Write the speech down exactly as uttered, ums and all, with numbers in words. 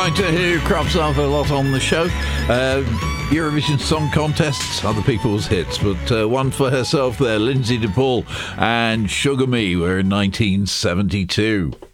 writer who crops up a lot on the show. Uh, Eurovision Song Contests, other people's hits, but uh, one for herself there, Lindsay DePaul and Sugar Me were in nineteen seventy-two.